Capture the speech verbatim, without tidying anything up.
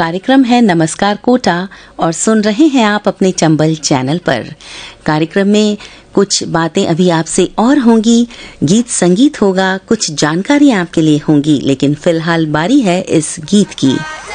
कार्यक्रम है नमस्कार कोटा और सुन रहे हैं आप अपने चंबल चैनल पर। कार्यक्रम में कुछ बातें अभी आपसे और होंगी, गीत संगीत होगा, कुछ जानकारी आपके लिए होंगी, लेकिन फिलहाल बारी है इस गीत की।